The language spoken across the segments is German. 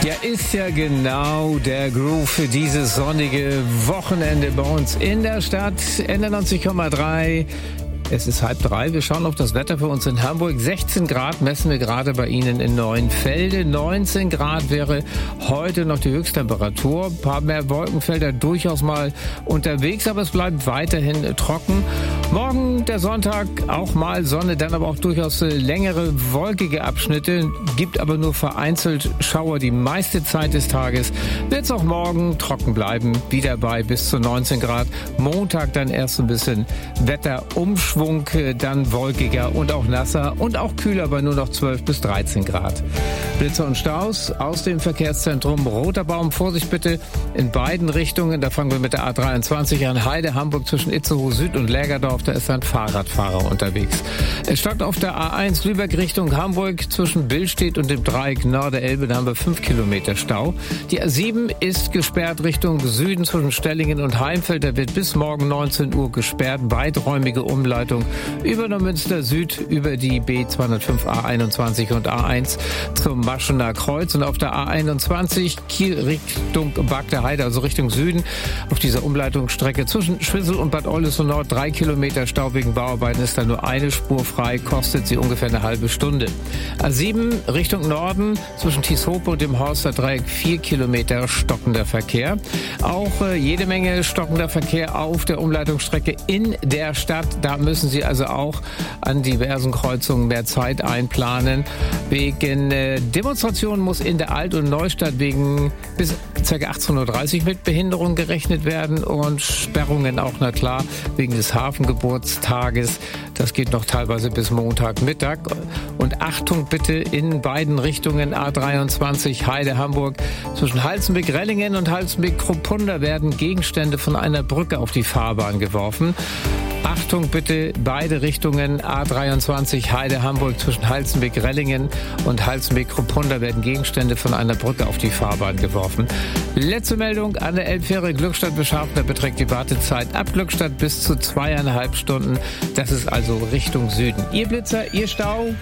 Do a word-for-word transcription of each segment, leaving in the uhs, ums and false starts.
Ja, ist ja genau der Groove für dieses sonnige Wochenende bei uns in der Stadt. N neunzig Komma drei. Es ist halb drei. Wir schauen auf das Wetter für uns in Hamburg. sechzehn Grad messen wir gerade bei Ihnen in Neuenfelde. neunzehn Grad wäre heute noch die Höchsttemperatur. Ein paar mehr Wolkenfelder durchaus mal unterwegs, aber es bleibt weiterhin trocken. Morgen, der Sonntag, auch mal Sonne, dann aber auch durchaus längere wolkige Abschnitte. Gibt aber nur vereinzelt Schauer die meiste Zeit des Tages. Wird es auch morgen trocken bleiben. Wieder bei bis zu neunzehn Grad. Montag dann erst ein bisschen Wetterumschwung. Dann wolkiger und auch nasser und auch kühler bei nur noch zwölf bis dreizehn Grad. Blitze und Staus aus dem Verkehrszentrum Roter Baum. Vorsicht bitte in beiden Richtungen. Da fangen wir mit der A dreiundzwanzig an. Heide, Hamburg zwischen Itzehoe Süd und Lägerdorf. Da ist ein Fahrradfahrer unterwegs. Es stockt auf der A eins Lübeck Richtung Hamburg zwischen Billstedt und dem Dreieck Norderelbe. Da haben wir fünf Kilometer Stau. Die A sieben ist gesperrt Richtung Süden zwischen Stellingen und Heimfeld. Da wird bis morgen neunzehn Uhr gesperrt. Weiträumige Umleitung über Neumünster Süd, über die B zweihundertfünf, A einundzwanzig und A eins zum Maschener Kreuz und auf der A einundzwanzig Kiel Richtung Bagder Heide, also Richtung Süden, auf dieser Umleitungsstrecke zwischen Schwissel und Bad Oldesloe Nord drei Kilometer Stau wegen Bauarbeiten, ist da nur eine Spur frei, kostet sie ungefähr eine halbe Stunde. A sieben Richtung Norden zwischen Tieshope und dem Horster Dreieck vier Kilometer stockender Verkehr. Auch äh, jede Menge stockender Verkehr auf der Umleitungsstrecke in der Stadt. Da müssen Sie also auch an diversen Kreuzungen mehr Zeit einplanen. Wegen äh, Demonstrationen muss in der Alt- und Neustadt wegen bis ca. achtzehn Uhr dreißig mit Behinderung gerechnet werden und Sperrungen auch, na klar, wegen des Hafengeburtstages. Das geht noch teilweise bis Montagmittag. Und Achtung bitte in beiden Richtungen A dreiundzwanzig Heide Hamburg zwischen Halzenbeck-Rellingen und Halzenbeck-Kruppunda werden Gegenstände von einer Brücke auf die Fahrbahn geworfen. Achtung bitte, beide Richtungen A dreiundzwanzig Heide Hamburg zwischen Halzenbeck-Rellingen und Halzenbeck-Kruppunda werden Gegenstände von einer Brücke auf die Fahrbahn geworfen. Letzte Meldung an der Elbfähre Glückstadt Beschaffung, da beträgt die Wartezeit ab Glückstadt bis zu zweieinhalb Stunden. Das ist also Richtung Süden. Ihr Blitzer, Ihr Stau,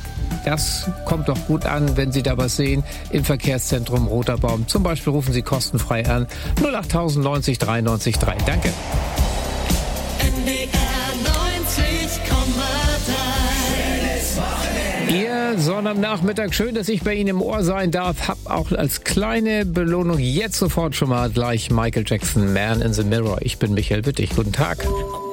das kommt doch gut an, wenn Sie da was sehen im Verkehrszentrum Roter Baum. Zum Beispiel rufen Sie kostenfrei an null acht null null neunzig dreiundneunzig drei. Danke. Ihr Sonnabendnachmittag, schön, dass ich bei Ihnen im Ohr sein darf. Hab auch als kleine Belohnung jetzt sofort schon mal gleich Michael Jackson, Man in the Mirror. Ich bin Michael Wittig. Guten Tag.